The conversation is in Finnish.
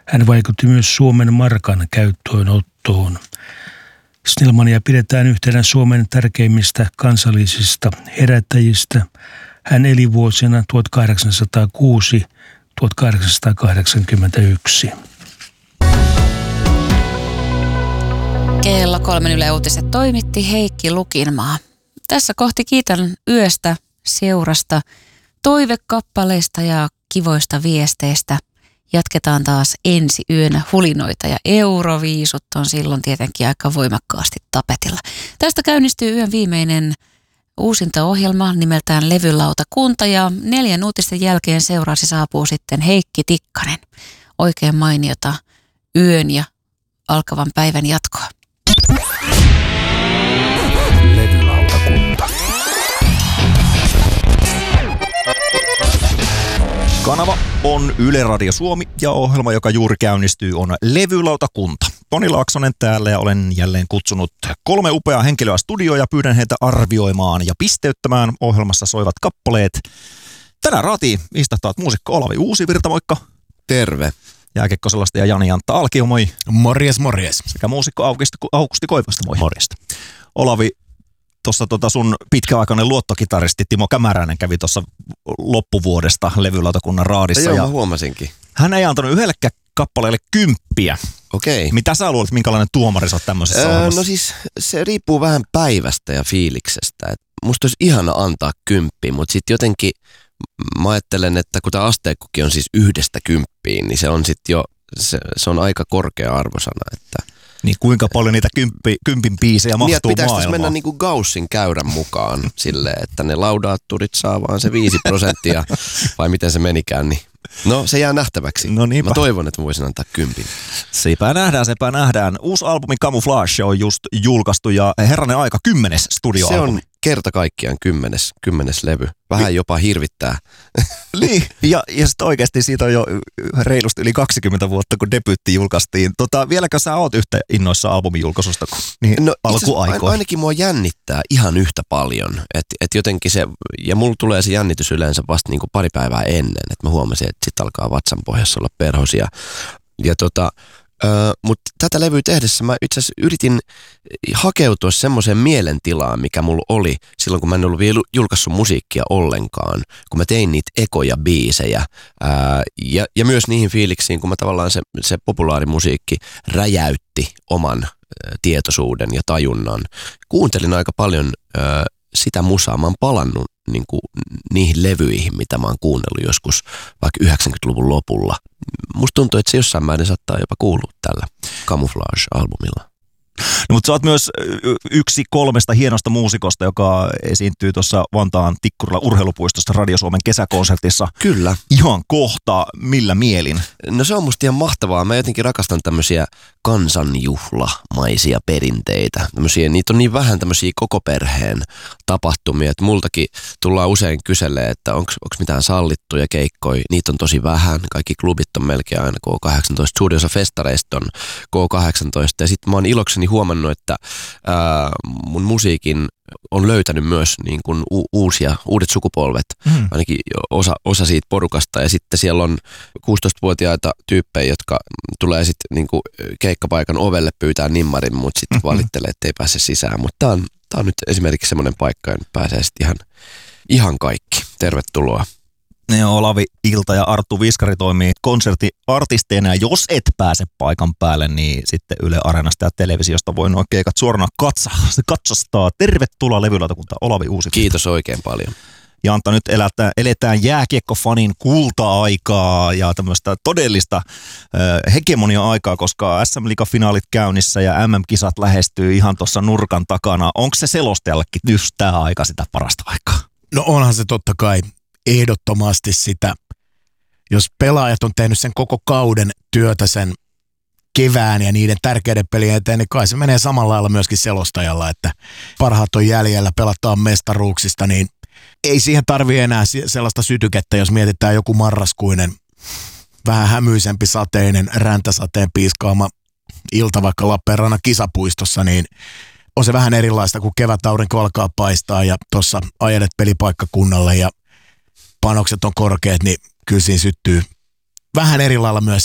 Hän vaikutti myös Suomen markan käyttöönottoon. Snellmania pidetään yhtenä Suomen tärkeimmistä kansallisista herättäjistä. Hän eli vuosina 1806-1881. Kello 3 Yle Uutiset toimitti Heikki Lukinmaa. Tässä kohti kiitän yöstä, seurasta, toivekappaleista ja kivoista viesteistä. Jatketaan taas ensi yönä hulinoita ja euroviisut on silloin tietenkin aika voimakkaasti tapetilla. Tästä käynnistyy yön viimeinen uusintaohjelma nimeltään Levylautakunta ja 4 uutisten jälkeen seuraasi saapuu sitten Heikki Tikkanen. Oikein mainiota yön ja alkavan päivän jatkoa. Levylautakunta. Kanava on Yle Radio Suomi ja ohjelma, joka juuri käynnistyy, on Levylautakunta. Toni Laaksonen täällä ja olen jälleen kutsunut 3 upeaa henkilöä studioon ja pyydän heitä arvioimaan ja pisteyttämään ohjelmassa soivat kappaleet. Tänään raatiin istahtavat muusikko Olavi Uusivirta, moikka. Terve. Jääkiekkoselasta ja Jani-Antta Alkio, moi. Morjes, morjes. Sekä muusikko Aukusti Koivusta, moi. Morjesta. Olavi, tuossa sun pitkäaikainen luottokitaristi Timo Kämäräinen kävi tuossa loppuvuodesta Levylautakunnan raadissa. Joo, ja mä huomasinkin. Hän ei antanut yhdellekään kappaleelle 10. Okei. Mitä sä luulet, minkälainen tuomari sä oot tämmöisessä ohjelmassa? No siis se riippuu vähän päivästä ja fiiliksestä. Musta olisi ihana antaa 10, mutta sitten jotenkin mä ajattelen, että kun tämä asteikkokin on siis 1–10, niin se on sitten jo, se on aika korkea arvosana, että niin kuinka paljon niitä 10 biisejä mahtuu niin, pitäisi maailmaan? mennä niin kuin Gaussin käyrän mukaan silleen, että ne laudaatturit saa vaan se 5%, vai miten se menikään, niin no se jää nähtäväksi. No niinpä. Mä toivon, että mä voisin antaa 10. Sepä nähdään. Uusi albumi Camouflage on just julkaistu ja herranen aika 10. studioalbumi. Se on kerta kaikkiaan 10 levy. Vähän jopa hirvittää. Niin, ja sitten oikeasti siitä on jo reilusti yli 20 vuotta, kun debyytti julkaistiin. Vieläkö sä oot yhtä innoissa albumin julkaisusta kuin niihin alkuaikoihin? Ainakin mua jännittää ihan yhtä paljon. Et jotenkin se, ja mulla tulee se jännitys yleensä vasta niin kuin pari päivää ennen, että mä huomasin, että sit alkaa vatsan pohjassa olla perhosia. Mutta tätä levyä tehdessä mä itse asiassa yritin hakeutua semmoiseen mielentilaan, mikä mulla oli silloin, kun mä en ollut vielä julkaissut musiikkia ollenkaan, kun mä tein niitä ekoja biisejä ja myös niihin fiiliksiin, kun mä tavallaan se populaarimusiikki räjäytti oman tietoisuuden ja tajunnan. Kuuntelin aika paljon sitä musaa. Mä oon palannut niihin levyihin, mitä mä oon kuunnellut joskus vaikka 90-luvun lopulla. Musta tuntuu, että se jossain määrin saattaa jopa kuulua tällä Camouflage-albumilla. No, mutta sä oot myös yksi 3 hienosta muusikosta, joka esiintyy tuossa Vantaan Tikkurilla urheilupuistossa Radio Suomen kesäkonsertissa. Kyllä. Ihan kohta. Millä mielin? No se on musta ihan mahtavaa. Mä jotenkin rakastan tämmöisiä kansanjuhlamaisia perinteitä. Niitä on niin vähän tämmöisiä koko perheen tapahtumia, että multakin tullaan usein kyselee, että onko mitään sallittuja keikkoja. Niitä on tosi vähän. Kaikki klubit on melkein aina K18. Suurin osa festareista on K18. Ja sitten mä oon ilokseni huomannut, että mun musiikin on löytänyt myös niin kuin uudet sukupolvet, ainakin osa siitä porukasta. Ja sitten siellä on 16-vuotiaita tyyppejä, jotka tulee sitten niin kuin keikkapaikan ovelle pyytää nimmarin, mutta sitten valittelee, ettei pääse sisään. Mutta tää on nyt esimerkiksi semmoinen paikka, että pääsee sitten ihan kaikki. Tervetuloa. Olavi Ilta ja Arttu Viskari toimii konserttiartisteina, ja jos et pääse paikan päälle, niin sitten Yle Areenasta ja televisiosta voi nuo keikat suorana katsastaa. Tervetuloa Levylautakuntaan, Olavi Uusivirta. Kiitos oikein paljon. Ja Antta, nyt eletään jääkiekkofanin kulta-aikaa ja tämmöistä todellista hegemonia-aikaa, koska SM-liigafinaalit käynnissä ja MM-kisat lähestyy ihan tuossa nurkan takana. Onko se selostajallekin just tämä aika sitä parasta aikaa? No onhan se totta kai ehdottomasti sitä, jos pelaajat on tehnyt sen koko kauden työtä sen kevään ja niiden tärkeiden pelien eteen, niin kai se menee samalla lailla myöskin selostajalla, että parhaat on jäljellä, pelataan mestaruuksista, niin ei siihen tarvitse enää sellaista sytykettä, jos mietitään joku marraskuinen, vähän hämyisempi sateinen, räntäsateen piiskaama ilta vaikka Lappeenrannan kisapuistossa, niin on se vähän erilaista, kun kevätaurinko alkaa paistaa ja tuossa ajelet pelipaikkakunnalle ja panokset on korkeat, niin kyllä siinä syttyy vähän eri lailla myös